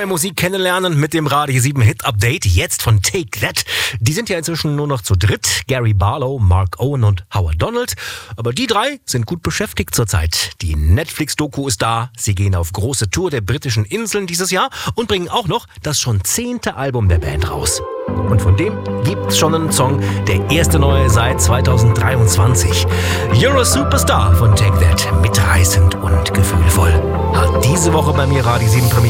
neue Musik kennenlernen mit dem Radio 7 Hit Update. Jetzt von Take That. Die sind ja inzwischen nur noch zu dritt. Gary Barlow, Mark Owen und Howard Donald. Aber die drei sind gut beschäftigt zurzeit. Die Netflix-Doku ist da. Sie gehen auf große Tour der britischen Inseln dieses Jahr und bringen auch noch das schon 10. Album der Band raus. Und von dem gibt's schon einen Song, der erste neue seit 2023. You're a Superstar von Take That. Mitreißend und gefühlvoll. Hat diese Woche bei mir Radio 7 Premiere.